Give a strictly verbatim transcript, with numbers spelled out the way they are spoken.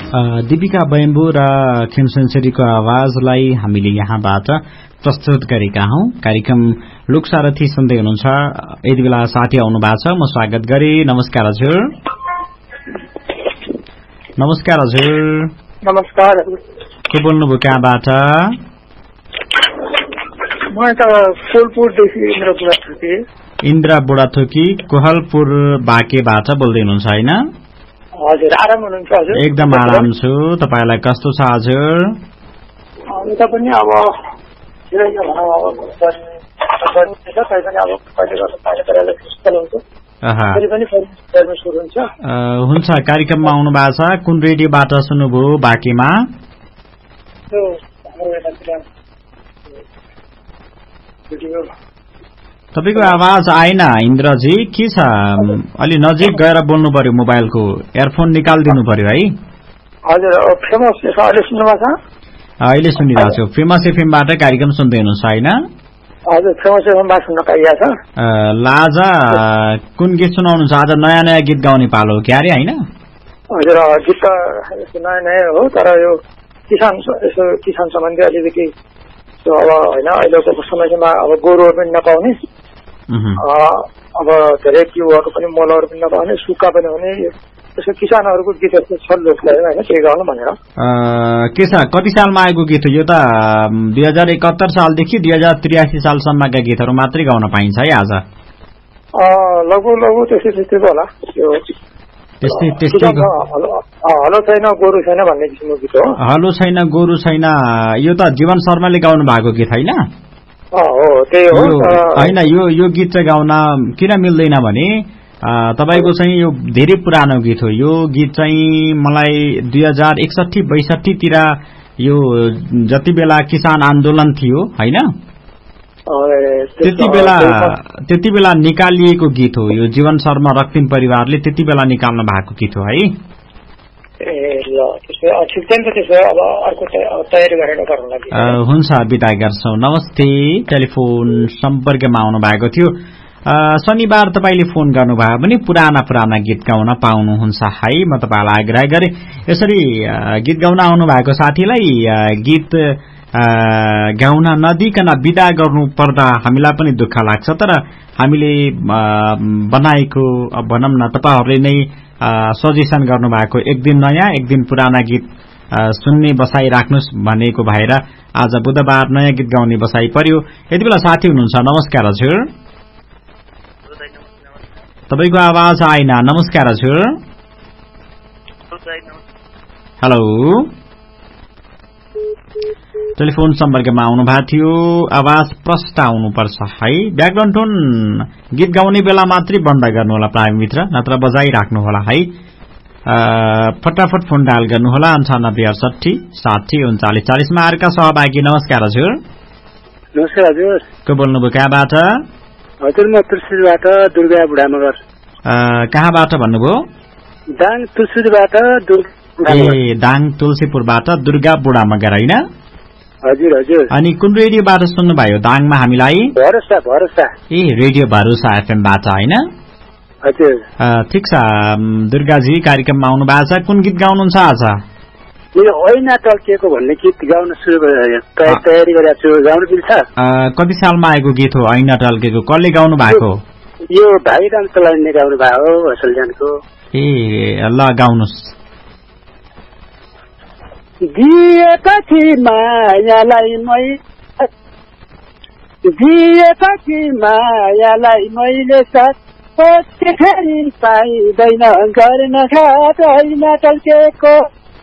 दीपिका बैम्बु र खेमसेन्सरीको आवाजलाई हामीले यहाँबाट प्रस्तुत गरेका हौं। कार्यक्रम लोकसारथी सुन्दै हुनुहुन्छ। यति बेला साथी आउनु भएको छ, म स्वागत गरे। नमस्कार हजुर। नमस्कार हजुर। नमस्कार। को बोल्नुभयो, कहाँबाट? म त कोहलपुरदेखि इन्द्र बुढाथोकी। इन्द्र बुढाथोकी कोहलपुर बाँकेबाट बोल्दै हुनुहुन्छ हैन? हजुर। आराम हुनुहुन्छ हजुर? एकदम आराम छु। तपाईलाई कस्तो छ हजुर? उता पनि अब हुन्छ। कार्यक्रममा आउनु भएको छ, कुन रेडियोबाट सुन्नुभयो बाँकीमा? तपाईको आवाज आएन इन्द्रजी, के छ? अलि नजिक गएर बोल्नु पर्यो, मोबाइलको एयरफोन निकालिदिनु पर्यो है। हजुर। फेमस अहिले सुन्नुभएको छ? अहिले सुनिरहेको छु। फेमस एफएमबाट कार्यक्रम सुन्दै हुनुहुन्छ हैन? हजुर, फेमस एफएमबाट सुन्न पाइएको छ। लाजा कुन गीत सुनाउनुहुन्छ आज? नयाँ नयाँ गीत गाउने पालो हो क्यारे हैन? हजुर, गीत त नयाँ नयाँ हो, तर यो किसान यसो किसान सम्बन्धी अलिकति अब होइन, अहिलेको समयमा अब गोरुहरू पनि नपाउने, अब धेरै बिउहरू पनि मलहरू पनि नपाउने, सुक्खा पनि हुने, त्यसो किसानहरूको गीतहरू छ लोकलाई होइन, त्यही गाउनु भनेर। के छ, कति सालमा आएको गीत हो यो त? दुई हजार एकहत्तर सालदेखि दुई हजार त्रियासी सालसम्मका गीतहरू मात्रै गाउन पाइन्छ है आज? लगभग लगभग त्यस्तै त्यस्तै होला। यो त्यस्तै त्यस्तै हलो छैन गोरु छैन भन्ने किसिमको गीत हो। हलो छैन गोरु छैन, यो त जीवन शर्माले गाउनु भएको गीत होइन? होइन, यो यो गीत चाहिँ गाउन किन मिल्दैन भने तपाईको चाहिँ यो धेरै पुरानो गीत हो। यो गीत चाहिँ मलाई दुई हजार एकसठी बैसठीतिर यो जति बेला किसान आन्दोलन थियो होइन, त्यति बेला त्यति बेला निकालिएको गीत हो यो। जीवन शर्मा रक्तिम परिवारले त्यति बेला निकाल्नु भएको गीत हो है। हुन्छ, बिदा गर्छौं। नमस्ते। टेलिफोन सम्पर्कमा आउनु भएको थियो। शनिबार तपाईले फोन गर्नुभयो भने पुराना पुराना गीत गाउन पाउनुहुन्छ है। म तपाईलाई आग्रह गरे यसरी गीत गाउन आउनु भएको साथीलाई गीत गाउन नदिकन बिदा गर्नु पर्दा हामीलाई पनि दुःख लाग्छ। तर हामीले बनाएको भनौं न, तपाईहरुले नै सजेसन गर्नु भएको एक दिन नयाँ एक दिन पुराना गीत सुन्ने बसाई राख्नुस् भनेको भएर आज बुधबार नयाँ गीत गाउने बसाई पर्यो। यति बेला साथी हुनुहुन्छ। नमस्कार हजुर। तपाईको आवाज आएन। नमस्कार हजुर। हेलो। टेलिफोन सम्पर्कमा आउनु भएको थियो। आवाज प्रष्ट आउनुपर्छ है। ब्याकग्राउन्ड टोन गीत गाउने बेला मात्रै बन्द गर्नु होला प्राय मित्र, नत्र बजाइराख्नु होला है। फटाफट फोन डायल गर्नु होला अन्ठानब्बे अडसठी साठी उन्चालिस चालिसमा। अर्का सहभागी। नमस्कार हजुर। नमस्कार हजुर। को बोल्नुभयो, कहाँबाट? हजुर, म तुलसीबाट दुर्गा बुढामगर। कहाँबाट भन्नुभयो? दाङ तुलसीबाट। ए दाङ तुलसीपुरबाट दुर्गा बुढामगर हैन? हजुर हजुर। अनि कुन रेडियोबाट सुन्नुभयो दाङमा हामीलाई? भरोसा भरोसा। ए रेडियो भरोसा एफएमबाट हैन? हजुर। ठिक छ दुर्गाजी, कार्यक्रममा आउनु भएको छ। कुन गीत गाउनुहुन्छ आज? यो ऐना टल्किएको भन्ने गीत गाउन सुरु तयारी गरेको छु, गाउन मिल्छ? कति सालमा आएको गीत हो ऐना टल्केको? कसले गाउनु भएको? यो भाइ राम चलाउने गाउनु भएको हो, असलजानको। ए ल गाउनुस्। दिएपछि मायालाई मै दिएपछि मायालाई मैले साथ फेरि पाइँदैन गर्न घाट ऐना टल्केको